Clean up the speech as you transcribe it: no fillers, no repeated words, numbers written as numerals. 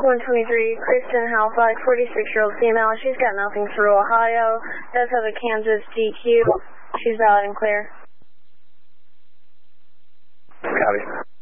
123, Kristen Halfback, 46-year-old female. She's got nothing through Ohio. Does have a Kansas DQ. She's valid and clear. Copy.